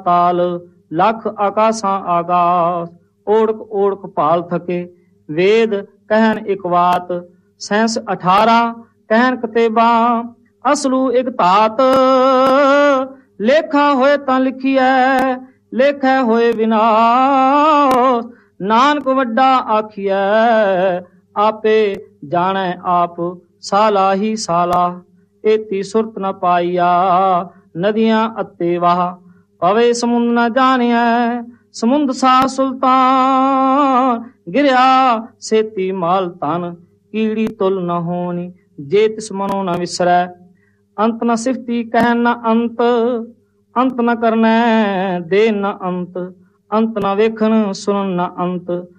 ਤਾਲ ਲੱਖ ਆਕਾਸਾਂ ਆਗਾਸ। ਓੜਕ ਓੜਕ ਭਾਲ ਥਕੇ ਵੇਦ ਕਹਿਣ ਇੱਕ ਬਾਤ, ਸੈਂਸ 18 ਕਹਿਣ ਕਤੇਬਾਂ। ਅਸਲੂ ਇੱਕ ਧਾਤ ਲੇਖਾ ਹੋਏ ਤਾਂ ਲਿਖੀਐ, ਲੇਖੈ ਹੋਏ ਵਿਨਾਸ਼। ਨਾਨਕ ਵੱਡਾ ਆਖੀਐ ਆਪੇ ਜਾਣੈ ਆਪ, ਸਾਲਾ ਹੀ ਸਾਲਾ। ਏਤੀ ਸੁਰਤ ਨ ਪਾਈਆ ਨਦੀਆਂ ਅਤੇ ਵਾਹ, ਪਵੇ ਸਮੁੰਦ ਨ ਜਾਣਿਐ ਸਮੁੰਦ ਸਾਹ ਸੁਲਤਾਨ। ਗਿਰਿਆ ਸੇਤੀ ਮਾਲ ਧਨ ਕੀੜੀ ਤੁਲ ਨ ਹੋਣੀ, ਜੇ ਤਿਸ ਮਨੋ ਨ ਵਿਸਰੈ। ਅੰਤ ਨ ਸਿਫਤੀ ਕਹਿਣ ਨ ਅੰਤ, ਅੰਤ ਨ ਕਰਨੈ ਦੇ ਨ ਅੰਤ। ਅੰਤ ਨ ਵੇਖਣ ਸੁਣਨ ਨ ਅੰਤ,